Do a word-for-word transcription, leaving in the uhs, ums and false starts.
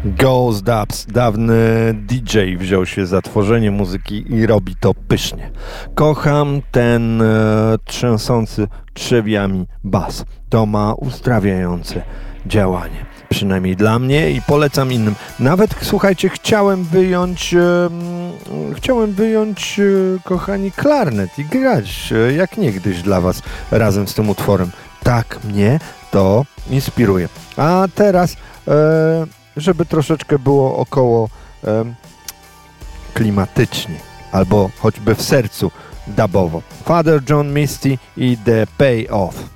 Ghost Dubs, dawny D J, wziął się za tworzenie muzyki i robi to pysznie. Kocham ten e, trzęsący trzewiami bas. To ma uzdrawiające działanie. Przynajmniej dla mnie i polecam innym. Nawet, słuchajcie, chciałem wyjąć, e, chciałem wyjąć, e, kochani, klarnet i grać e, jak niegdyś dla was razem z tym utworem. Tak mnie to inspiruje. A teraz, e, żeby troszeczkę było około e, klimatycznie, albo choćby w sercu dubowo. Father John Misty i The Payoff.